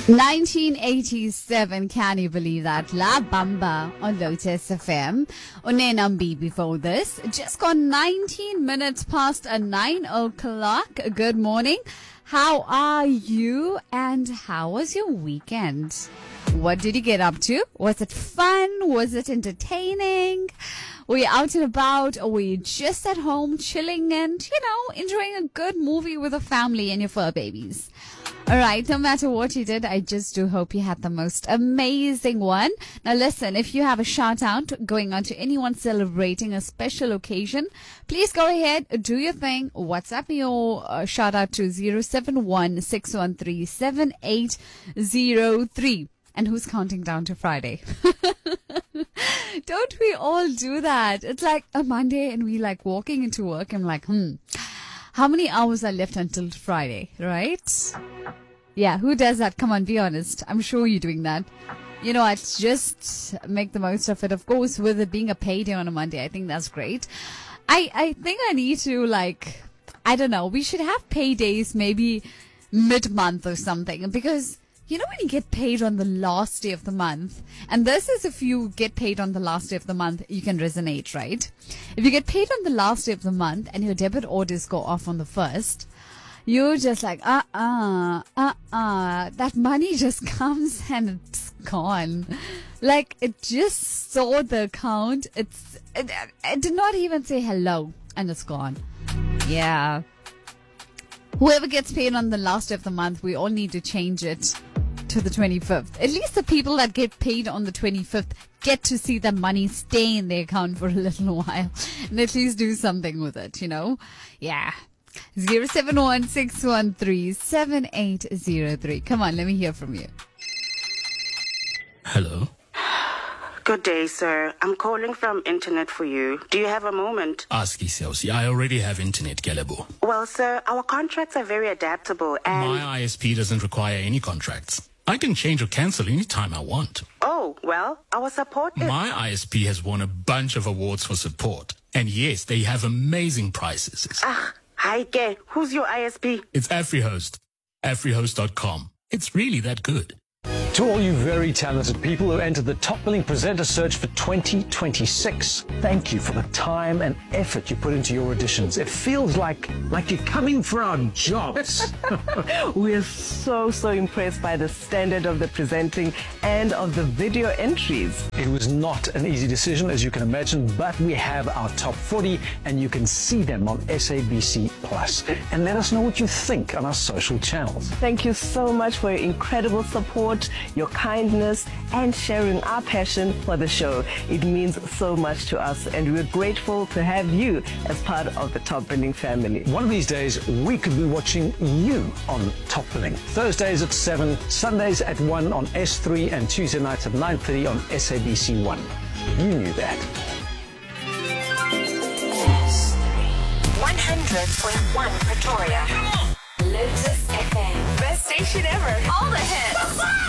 1987, can you believe that? La Bamba on Lotus FM. Unenambi before this. Just gone 19 minutes past 9 o'clock. Good morning. How are you and how was your weekend? What did you get up to? Was it fun? Was it entertaining? Were you out and about, or were you just at home chilling and, enjoying a good movie with a family and your fur babies? All right, no matter what you did, I just do hope you had the most amazing one. Now listen, if you have a shout out going on to anyone celebrating a special occasion, please go ahead, do your thing. WhatsApp me your shout out to 071-613-7803. And who's counting down to Friday? Don't we all do that? It's like a Monday and we like walking into work. I'm like, how many hours are left until Friday, right? Yeah, who does that? Come on, be honest. I'm sure you're doing that. You know, I just make the most of it. Of course, with it being a payday on a Monday, I think that's great. I think I need to I don't know, we should have paydays maybe mid-month or something, because you know when you get paid on the last day of the month, and this is if you get paid on the last day of the month, you can resonate, right? If you get paid on the last day of the month and your debit orders go off on the first, you're just like, that money just comes and it's gone. Like, it just saw the account. It did not even say hello and it's gone. Yeah. Whoever gets paid on the last day of the month, we all need to change it to the 25th. At least the people that get paid on the 25th get to see the money stay in their account for a little while and at least do something with it, Yeah. 071-613-7803. Come on, let me hear from you. Hello. Good day, sir. I'm calling from Internet for You. Do you have a moment? Ask Iselsi. I already have internet, Galebo. Well, sir, our contracts are very adaptable and... My ISP doesn't require any contracts. I can change or cancel anytime I want. Oh, well, our support is... My ISP has won a bunch of awards for support. And yes, they have amazing prices. Hi, Ke. Who's your ISP? It's AfriHost. AfriHost.com. It's really that good. To all you very talented people who entered the Top Billing Presenter Search for 2026, thank you for the time and effort you put into your auditions. It feels like you're coming for our jobs. We're so impressed by the standard of the presenting and of the video entries. It was not an easy decision, as you can imagine, but we have our top 40 and you can see them on SABC Plus. And let us know what you think on our social channels. Thank you so much for your incredible support, your kindness, and sharing our passion for the show. It means so much to us, and we're grateful to have you as part of the Top Billing family. One of these days, we could be watching you on Top Billing. Thursdays at 7, Sundays at 1 on S3, and Tuesday nights at 9:30 on SABC 1. You knew that. 100.1 Pretoria. Lotus FM. Best station ever. All the hits.